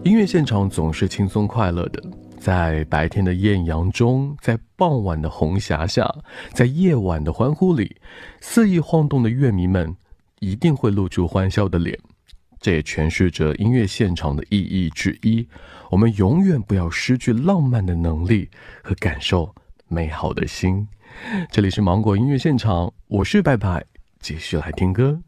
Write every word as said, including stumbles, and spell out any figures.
音乐现场总是轻松快乐的，在白天的艳阳中，在傍晚的红霞下，在夜晚的欢呼里，肆意晃动的乐迷们一定会露出欢笑的脸。这也诠释着音乐现场的意义之一，我们永远不要失去浪漫的能力和感受美好的心。这里是芒果音乐现场，我是拜拜，继续来听歌。